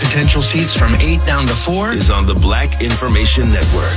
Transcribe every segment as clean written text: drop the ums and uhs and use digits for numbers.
potential seats from 8 down to 4 is on the Black Information Network.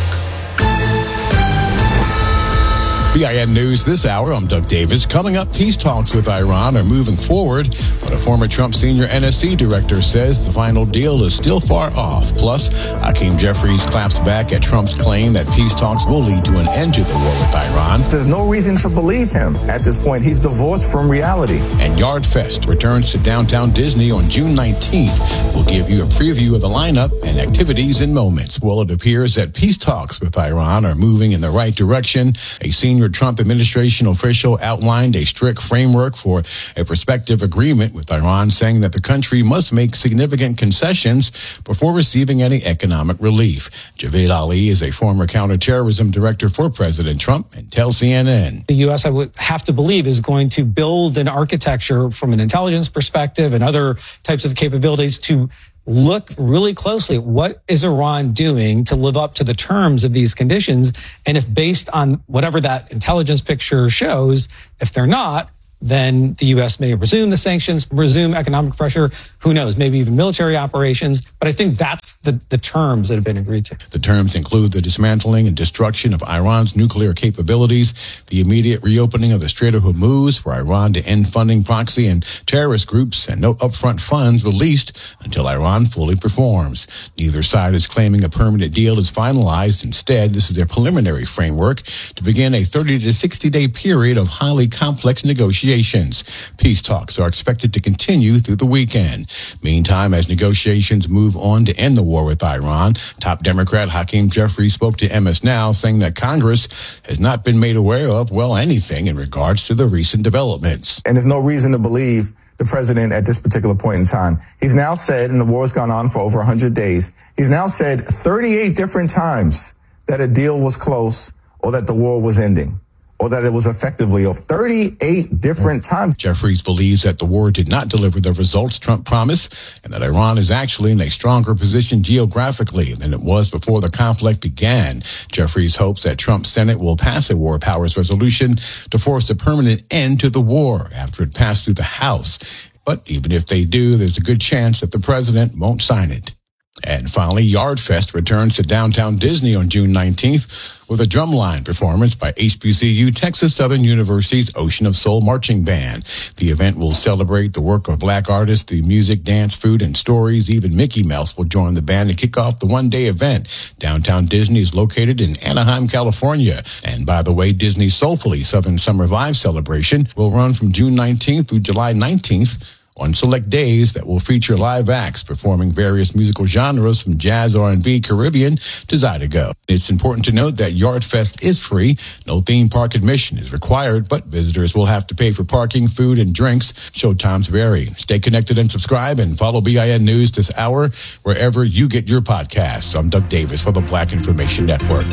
BIN News this hour. I'm Doug Davis. Coming up, peace talks with Iran are moving forward, but a former Trump senior NSC director says the final deal is still far off. Plus, Hakeem Jeffries claps back at Trump's claim that peace talks will lead to an end to the war with Iran. There's no reason to believe him at this point. He's divorced from reality. And Yard Fest returns to downtown Disney on June 19th. We'll give you a preview of the lineup and activities in moments. Well, it appears that peace talks with Iran are moving in the right direction. A senior Trump administration official outlined a strict framework for a prospective agreement with Iran, saying that the country must make significant concessions before receiving any economic relief. Javed Ali is a former counterterrorism director for President Trump and tells CNN. The U.S., I would have to believe, is going to build an architecture from an intelligence perspective and other types of capabilities to look really closely at what is Iran doing to live up to the terms of these conditions. And if based on whatever that intelligence picture shows, if they're not, then the U.S. may resume the sanctions, resume economic pressure, who knows, maybe even military operations. But I think that's the terms that have been agreed to. The terms include the dismantling and destruction of Iran's nuclear capabilities, the immediate reopening of the Strait of Hormuz for Iran to end funding proxy and terrorist groups, and no upfront funds released until Iran fully performs. Neither side is claiming a permanent deal is finalized. Instead, this is their preliminary framework to begin a 30 to 60-day period of highly complex negotiations. Peace talks are expected to continue through the weekend. Meantime, as negotiations move on to end the war with Iran, top Democrat Hakeem Jeffries spoke to MS Now, saying that Congress has not been made aware of, anything in regards to the recent developments. And there's no reason to believe the president at this particular point in time. He's now said, and the war's gone on for over 100 days, he's now said 38 different times that a deal was close or that the war was ending, or that it was effectively of 38 different times. Jeffries believes that the war did not deliver the results Trump promised, and that Iran is actually in a stronger position geographically than it was before the conflict began. Jeffries hopes that Trump's Senate will pass a war powers resolution to force a permanent end to the war after it passed through the House. But even if they do, there's a good chance that the president won't sign it. And finally, Yard Fest returns to downtown Disney on June 19th with a drumline performance by HBCU Texas Southern University's Ocean of Soul Marching Band. The event will celebrate the work of Black artists through music, dance, food, and stories. Even Mickey Mouse will join the band to kick off the one-day event. Downtown Disney is located in Anaheim, California. And by the way, Disney's Soulfully Southern Summer Vibe celebration will run from June 19th through July 19th. On select days that will feature live acts performing various musical genres from jazz, R&B, Caribbean to Zydeco. It's important to note that Yard Fest is free. No theme park admission is required, but visitors will have to pay for parking, food, and drinks. Showtimes vary. Stay connected and subscribe, and follow BIN News this hour wherever you get your podcasts. I'm Doug Davis for the Black Information Network.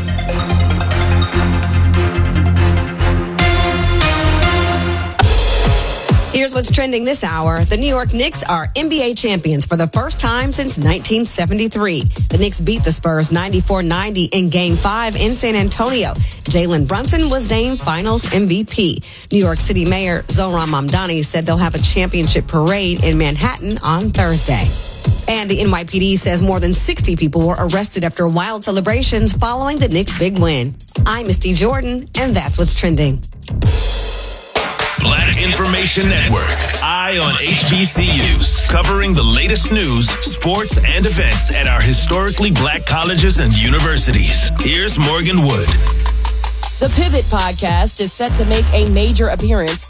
Here's what's trending this hour. The New York Knicks are NBA champions for the first time since 1973. The Knicks beat the Spurs 94-90 in Game 5 in San Antonio. Jalen Brunson was named Finals MVP. New York City Mayor Zohran Mamdani said they'll have a championship parade in Manhattan on Thursday. And the NYPD says more than 60 people were arrested after wild celebrations following the Knicks' big win. I'm Misty Jordan, and that's what's trending. Black Information Network, Eye on HBCUs, covering the latest news, sports, and events at our historically black colleges and universities. Here's Morgan Wood. The Pivot podcast is set to make a major appearance